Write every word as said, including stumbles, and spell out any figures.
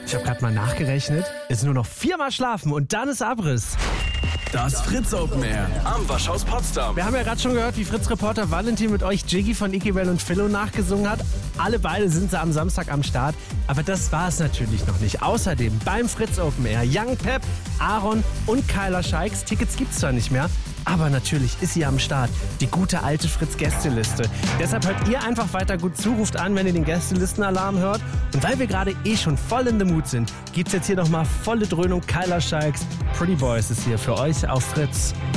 Ich habe gerade mal nachgerechnet. Es ist nur noch viermal schlafen und dann ist Abriss. Das Fritz Open Air am Waschhaus Potsdam. Wir haben ja gerade schon gehört, wie Fritz-Reporter Valentin mit euch Jiggy von Ikebel und Philo nachgesungen hat. Alle beide sind sie am Samstag am Start. Aber das war es natürlich noch nicht. Außerdem beim Fritz Open Air Young Pep, Aaron und Kyla Scheiks. Tickets gibt's zwar nicht mehr, aber natürlich ist sie am Start. Die gute alte Fritz-Gästeliste. Deshalb hört ihr einfach weiter gut zu, ruft an, wenn ihr den Gästelistenalarm hört. Und weil wir gerade eh schon voll in the Mood sind, gibt's jetzt hier nochmal volle Dröhnung. Kyla Scheiks, Pretty Boys ist hier für euch auf Fritz.